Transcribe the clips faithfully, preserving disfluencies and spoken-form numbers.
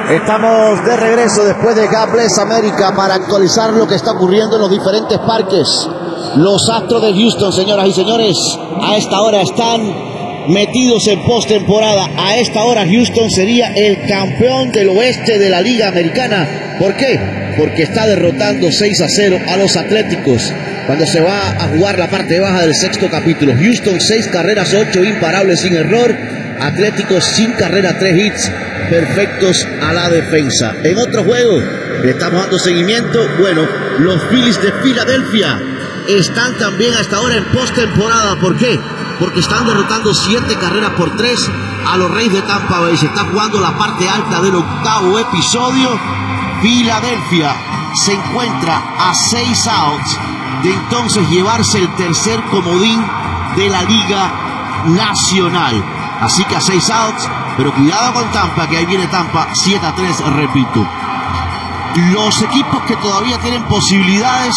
Estamos de regreso después de God Bless America para actualizar lo que está ocurriendo en los diferentes parques. Los Astros de Houston, señoras y señores, a esta hora están metidos en postemporada. A esta hora Houston sería el campeón del oeste de la Liga Americana. ¿Por qué? Porque está derrotando seis a cero a los Atléticos cuando se va a jugar la parte baja del sexto capítulo. Houston seis carreras, ocho imparables sin error. Atléticos sin carrera, tres hits perfectos a la defensa. En otro juego le estamos dando seguimiento. Bueno, los Phillies de Filadelfia están también hasta ahora en postemporada. ¿Por qué? Porque están derrotando siete carreras por tres a los Reyes de Tampa Bay. Se está jugando la parte alta del octavo episodio. Filadelfia se encuentra a seis outs de entonces llevarse el tercer comodín de la Liga Nacional. Así que a seis outs, pero cuidado con Tampa, que ahí viene Tampa, siete a tres, repito. Los equipos que todavía tienen posibilidades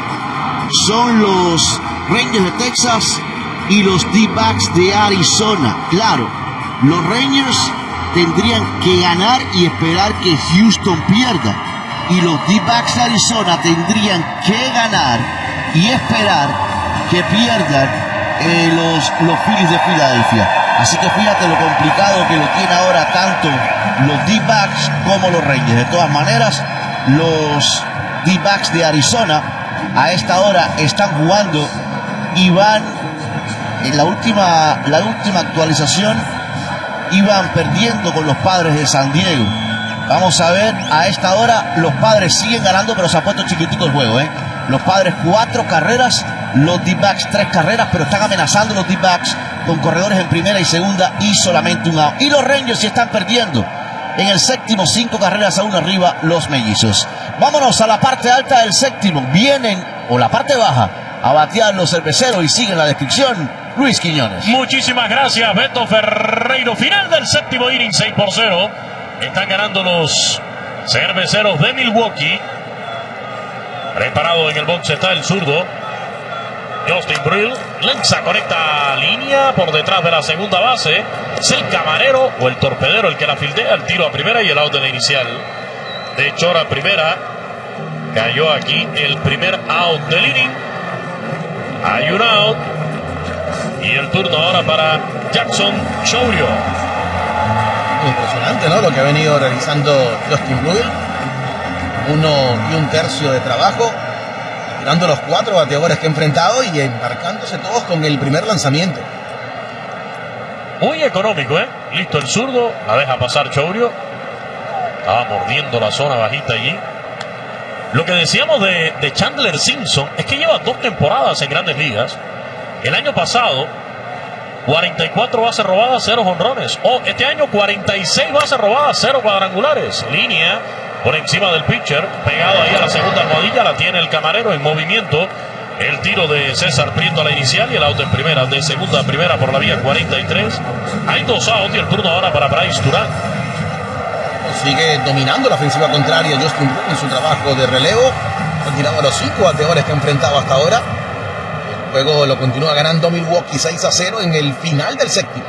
son los Rangers de Texas y los D-backs de Arizona. Claro, los Rangers tendrían que ganar y esperar que Houston pierda. Y los D-backs de Arizona tendrían que ganar y esperar que pierdan eh, los, los Phillies de Filadelfia. Así que fíjate lo complicado que lo tiene ahora tanto los D-backs como los Rangers. De todas maneras, los D-backs de Arizona a esta hora están jugando y van en la última, la última actualización, iban perdiendo con los Padres de San Diego. Vamos a ver, a esta hora los Padres siguen ganando, pero se ha puesto chiquitito el juego, ¿eh? Los Padres cuatro carreras, los D-backs tres carreras, pero están amenazando los D-backs con corredores en primera y segunda y solamente un out. Y los Rangers sí están perdiendo. En el séptimo, cinco carreras a uno arriba, los mellizos. Vámonos a la parte alta del séptimo. Vienen, o la parte baja, a batear los cerveceros y siguen la descripción. Luis Quiñones. Muchísimas gracias, Beto Ferreiro. Final del séptimo inning, seis por cero. Están ganando los cerveceros de Milwaukee. Preparado en el box está el zurdo Justin Brill. Lanza, conecta línea por detrás de la segunda base. Es el camarero o el torpedero el que la fildea. El tiro a primera y el out de la inicial de Chora a primera. Cayó aquí el primer out del inning. Hay un out. Y el turno ahora para Jackson Chourio. Impresionante, ¿no? Lo que ha venido realizando Justin Brill. Uno y un tercio de trabajo, tirando los cuatro bateadores que ha enfrentado y embarcándose todos con el primer lanzamiento. Muy económico, ¿eh? Listo el zurdo, la deja pasar Chourio. Estaba mordiendo la zona bajita allí. Lo que decíamos de, de Chandler Simpson es que lleva dos temporadas en Grandes Ligas. El año pasado, cuarenta y cuatro bases robadas, cero jonrones. O este año, cuarenta y seis bases robadas, cero cuadrangulares. Línea por encima del pitcher, pegado ahí a la segunda almohadilla, la tiene el camarero en movimiento. El tiro de César Prieto a la inicial y el out en primera, de segunda a primera por la vía cuarenta y tres. Hay dos outs y el turno ahora para Bryce Durán. Sigue dominando la ofensiva contraria Justin Brill en su trabajo de relevo. Ha tirado a los cinco bateadores que ha enfrentado hasta ahora. El juego lo continúa ganando Milwaukee seis a cero en el final del séptimo.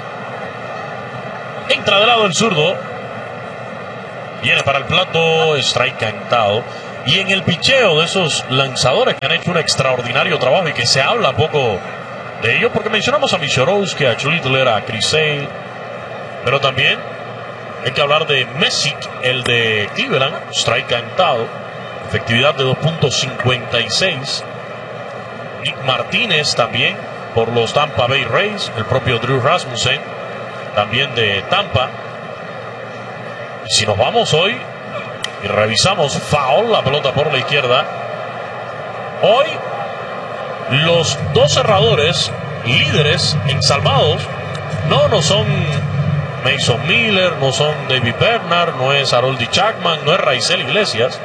Entra de lado el zurdo. Viene para el plato, strike cantado. Y en el picheo de esos lanzadores que han hecho un extraordinario trabajo y que se habla poco de ellos, porque mencionamos a Michorowski, a Schlittler, a Chris Sale, pero también hay que hablar de Messick, el de Cleveland, strike cantado, efectividad de dos punto cincuenta y seis. Nick Martínez también por los Tampa Bay Rays, el propio Drew Rasmussen también de Tampa. Y si nos vamos hoy y revisamos foul, la pelota por la izquierda, hoy los dos cerradores líderes en salvados no, no son Mason Miller, no son David Bernard, no es Harold Chapman, no es Raisel Iglesias,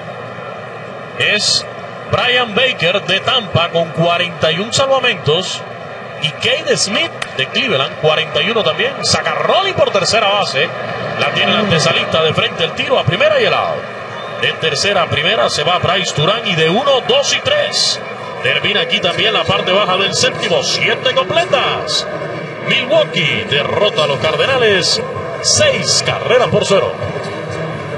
es Brian Baker de Tampa con cuarenta y uno salvamentos y Cade Smith de Cleveland cuarenta y uno también. Zagarroli por tercera base, la tiene la antesalista de frente, el tiro a primera y el out. De tercera a primera se va Bryce Durán y de uno, dos y tres termina aquí también la parte baja del séptimo, siete completas. Milwaukee derrota a los Cardenales seis carreras por cero.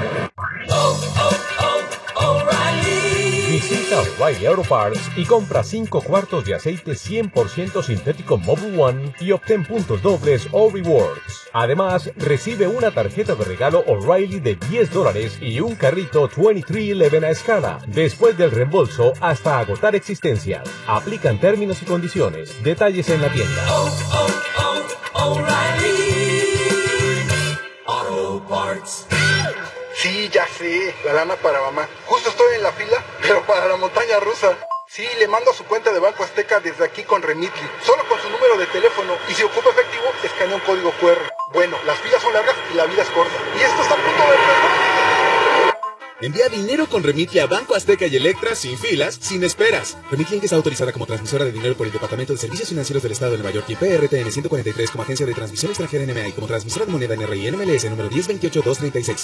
Visita O'Reilly Auto Parts y compra cinco cuartos de aceite cien por ciento sintético Mobil One y obtén puntos dobles o rewards. Además, recibe una tarjeta de regalo O'Reilly de diez dólares y un carrito veintitrés once a escala. Después del reembolso, hasta agotar existencias. Aplican términos y condiciones. Detalles en la tienda. Oh, oh, oh, O'Reilly Auto Parts. Sí, ya sé, la lana para mamá. Justo estoy en la fila, pero para la montaña rusa. Sí, le mando a su cuenta de Banco Azteca desde aquí con Remitly, solo con su número de teléfono. Y si ocupa efectivo, escanea un código cu erre. Bueno, las filas son largas y la vida es corta. Y esto está a punto de empezar. Envía dinero con Remitly a Banco Azteca y Electra sin filas, sin esperas. Remitly está autorizada como transmisora de dinero por el Departamento de Servicios Financieros del Estado de Nueva York y P R T N ciento cuarenta y tres como agencia de transmisión extranjera N M A y como transmisora de moneda N R I N M L S número diez veintiocho dos treinta y seis.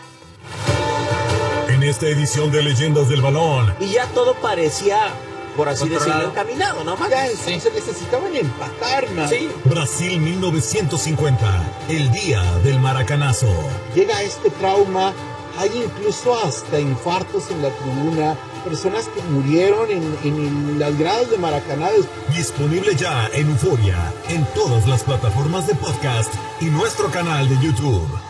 En esta edición de Leyendas del Balón. Y ya todo parecía, por así decirlo, encaminado, ¿no? Ya sí. Se necesitaban empatar, man. Sí. Brasil mil novecientos cincuenta, el día del maracanazo. Llega este trauma, hay incluso hasta infartos en la tribuna, personas que murieron en, en las gradas de Maracaná. Disponible ya en Euforia, en todas las plataformas de podcast y nuestro canal de YouTube.